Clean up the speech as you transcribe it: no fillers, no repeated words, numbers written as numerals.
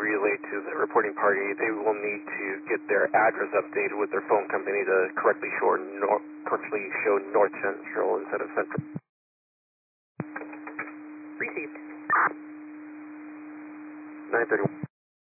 relayed to the reporting party. They will need to get their address updated with their phone company to correctly show North Central instead of Central. Received. 931.